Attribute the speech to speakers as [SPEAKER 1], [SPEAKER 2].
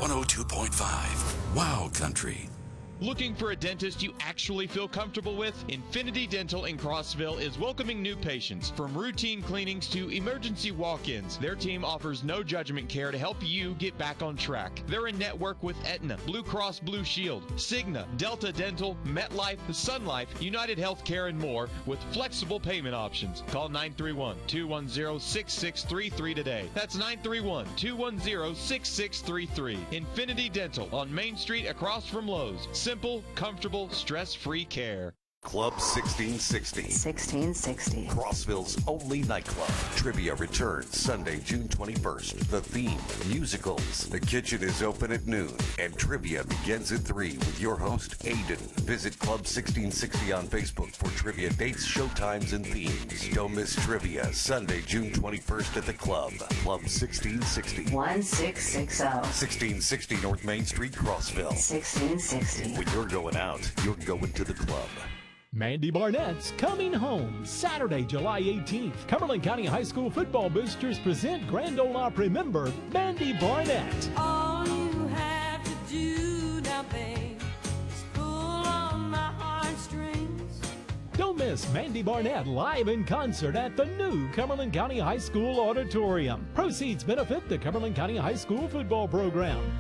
[SPEAKER 1] 102.5 Wow Country.
[SPEAKER 2] Looking for a dentist you actually feel comfortable with? Infinity Dental in Crossville is welcoming new patients. From routine cleanings to emergency walk-ins, their team offers no judgment care to help you get back on track. They're in network with Aetna, Blue Cross Blue Shield, Cigna, Delta Dental, MetLife, Sun Life, United Healthcare, and more with flexible payment options. Call 931-210-6633 today. That's 931-210-6633. Infinity Dental on Main Street across from Lowe's. Simple, comfortable, stress-free care.
[SPEAKER 1] Club 1660.
[SPEAKER 3] 1660.
[SPEAKER 1] Crossville's only nightclub. Trivia returns Sunday, June 21st. The theme, musicals. The kitchen is open at noon, and trivia begins at 3 with your host, Aiden. Visit Club 1660 on Facebook for trivia dates, showtimes, and themes. Don't miss trivia Sunday, June 21st at the club. Club 1660.
[SPEAKER 3] 1660.
[SPEAKER 1] 1660 North Main Street, Crossville.
[SPEAKER 3] 1660.
[SPEAKER 1] When you're going out, you're going to the club.
[SPEAKER 4] Mandy Barnett's Coming Home, Saturday, July 18th. Cumberland County High School football boosters present Grand Ole Opry member Mandy Barnett.
[SPEAKER 5] All you have to do now, babe, is pull on my heartstrings.
[SPEAKER 4] Don't miss Mandy Barnett live in concert at the new Cumberland County High School Auditorium. Proceeds benefit the Cumberland County High School football program.